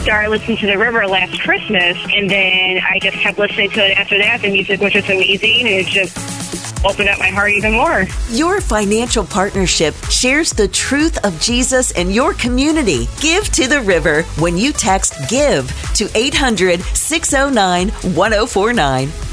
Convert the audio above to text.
started listening to The River last Christmas, and then I just kept listening to it after that. The music was just amazing, and it just opened up my heart even more. Your financial partnership shares the truth of Jesus in your community. Give to The River when you text GIVE to 800-609-1049.